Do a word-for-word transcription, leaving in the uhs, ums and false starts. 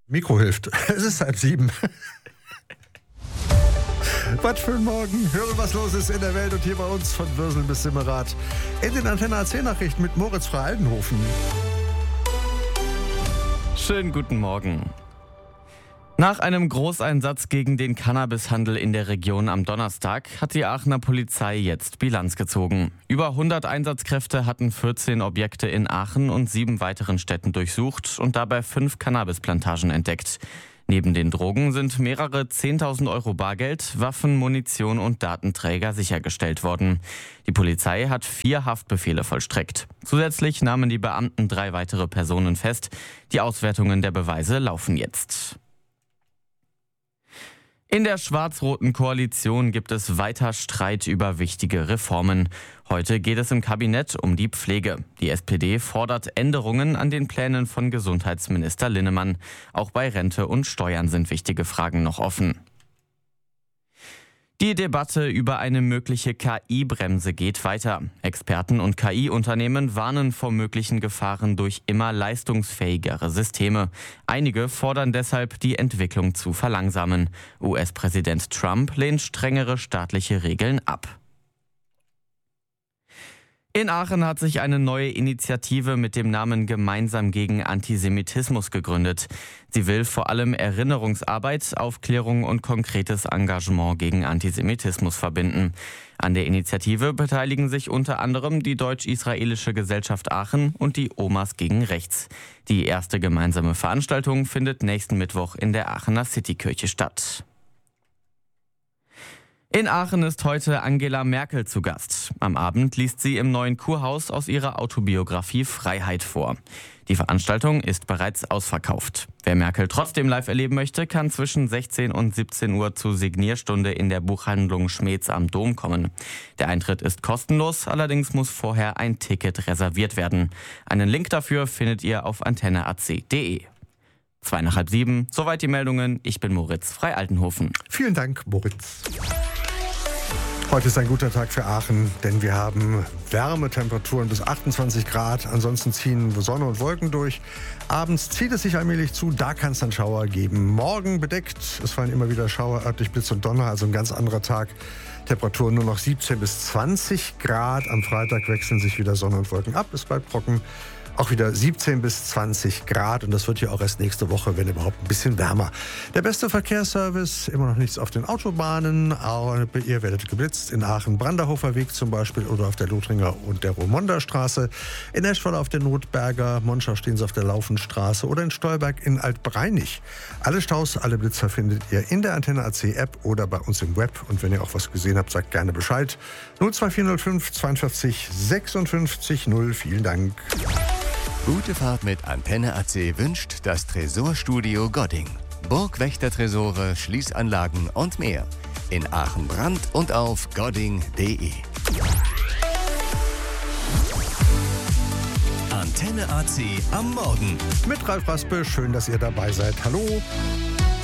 Mikro hilft. Es ist halb sieben. Was für ein Morgen. Hören, was los ist in der Welt und hier bei uns von Würsel bis Simmerath. In den Antenne A C Nachrichten mit Moritz Frey-Altenhofen. Schönen guten Morgen. Nach einem Großeinsatz gegen den Cannabishandel in der Region am Donnerstag hat die Aachener Polizei jetzt Bilanz gezogen. Über hundert Einsatzkräfte hatten vierzehn Objekte in Aachen und sieben weiteren Städten durchsucht und dabei fünf Cannabisplantagen entdeckt. Neben den Drogen sind mehrere zehntausend Euro Bargeld, Waffen, Munition und Datenträger sichergestellt worden. Die Polizei hat vier Haftbefehle vollstreckt. Zusätzlich nahmen die Beamten drei weitere Personen fest. Die Auswertungen der Beweise laufen jetzt. In der schwarz-roten Koalition gibt es weiter Streit über wichtige Reformen. Heute geht es im Kabinett um die Pflege. Die S P D fordert Änderungen an den Plänen von Gesundheitsminister Linnemann. Auch bei Rente und Steuern sind wichtige Fragen noch offen. Die Debatte über eine mögliche K I-Bremse geht weiter. Experten und K I-Unternehmen warnen vor möglichen Gefahren durch immer leistungsfähigere Systeme. Einige fordern deshalb, die Entwicklung zu verlangsamen. U S-Präsident Trump lehnt strengere staatliche Regeln ab. In Aachen hat sich eine neue Initiative mit dem Namen Gemeinsam gegen Antisemitismus gegründet. Sie will vor allem Erinnerungsarbeit, Aufklärung und konkretes Engagement gegen Antisemitismus verbinden. An der Initiative beteiligen sich unter anderem die Deutsch-Israelische Gesellschaft Aachen und die Omas gegen Rechts. Die erste gemeinsame Veranstaltung findet nächsten Mittwoch in der Aachener Citykirche statt. In Aachen ist heute Angela Merkel zu Gast. Am Abend liest sie im Neuen Kurhaus aus ihrer Autobiografie Freiheit vor. Die Veranstaltung ist bereits ausverkauft. Wer Merkel trotzdem live erleben möchte, kann zwischen sechzehn und siebzehn Uhr zur Signierstunde in der Buchhandlung Schmeetz am Dom kommen. Der Eintritt ist kostenlos, allerdings muss vorher ein Ticket reserviert werden. Einen Link dafür findet ihr auf antenne a c punkt d e. Zwei nach halb sieben, soweit die Meldungen. Ich bin Moritz Frey-Altenhofen. Vielen Dank, Moritz. Heute ist ein guter Tag für Aachen, denn wir haben Wärmetemperaturen bis achtundzwanzig Grad. Ansonsten ziehen Sonne und Wolken durch. Abends zieht es sich allmählich zu, da kann es dann Schauer geben. Morgen bedeckt, es fallen immer wieder Schauer, örtlich Blitz und Donner, also ein ganz anderer Tag. Temperaturen nur noch siebzehn bis zwanzig Grad. Am Freitag wechseln sich wieder Sonne und Wolken ab, es bleibt trocken. Auch wieder siebzehn bis zwanzig Grad und das wird ja auch erst nächste Woche, wenn überhaupt, ein bisschen wärmer. Der beste Verkehrsservice, immer noch nichts auf den Autobahnen, aber ihr werdet geblitzt in Aachen-Branderhofer Weg zum Beispiel oder auf der Lothringer und der Romonda Straße. In Eschweiler auf der Notberger, Monschau stehen sie auf der Laufenstraße oder in Stolberg in Altbreinig. Alle Staus, alle Blitzer findet ihr in der Antenne A C App oder bei uns im Web und wenn ihr auch was gesehen habt, sagt gerne Bescheid. null zwei vier null fünf zweiundvierzig sechsundfünfzig null, vielen Dank. Gute Fahrt mit Antenne A C wünscht das Tresorstudio Godding. Burgwächter-Tresore, Schließanlagen und mehr. In Aachen-Brand und auf godding punkt d e. Antenne A C am Morgen. Mit Ralf Raspe, schön, dass ihr dabei seid. Hallo.